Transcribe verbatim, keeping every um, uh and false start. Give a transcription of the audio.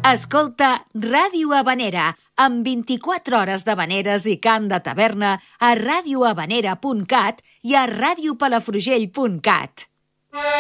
Escolta Ràdio Habanera, amb vint-i-quatre hores d'habaneres i cant de taverna a radiohabanera punt cat i a radiopalafrugell punt cat.